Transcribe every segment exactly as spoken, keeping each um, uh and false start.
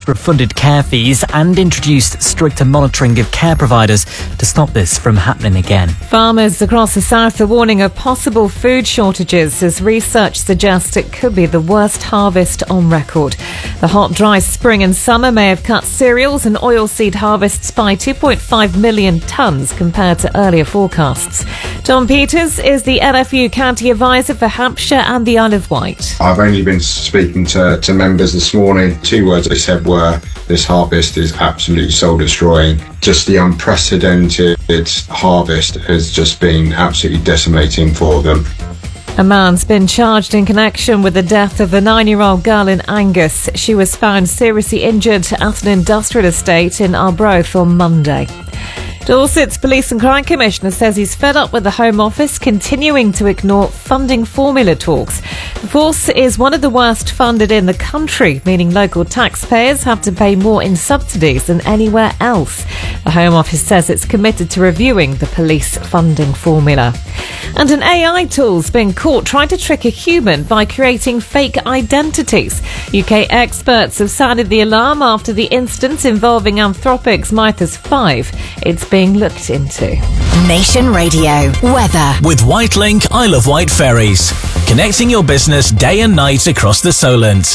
refunded care fees and introduced stricter monitoring of care providers to stop this from happening again. Farmers across the south are warning of possible food shortages as research suggests it could be the worst harvest on record. The hot, dry spring and summer may have cut cereals and oilseed harvests by two point five million tonnes compared to earlier forecasts. John Peters is the N F U County Advisor for Hampshire and the Isle of Wight. I've only been speaking to, to members this morning. Two words they said were, this harvest is absolutely soul destroying. Just the unprecedented harvest has just been absolutely decimating for them. A man's been charged in connection with the death of a nine-year-old girl in Angus. She was found seriously injured at an industrial estate in Arbroath on Monday. Dorset's Police and Crime Commissioner says he's fed up with the Home Office continuing to ignore funding formula talks. The force is one of the worst funded in the country, meaning local taxpayers have to pay more in subsidies than anywhere else. The Home Office says it's committed to reviewing the police funding formula. And an A I tool's been caught trying to trick a human by creating fake identities. U K experts have sounded the alarm after the incident involving Anthropic's Mythos five. It's being looked into. Nation Radio weather with Whitelink Isle of Wight ferries, connecting your business day and night across the Solent.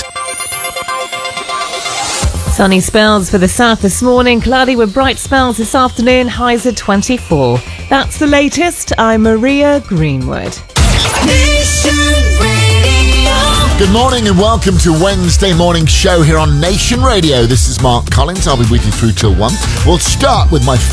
Sunny spells for the south this morning, cloudy with bright spells this afternoon, highs at twenty-four. That's the latest. I'm Maria Greenwood. Good morning and welcome to Wednesday morning show here on Nation Radio. This is Mark Collins. I'll be with you through till one. We'll start with my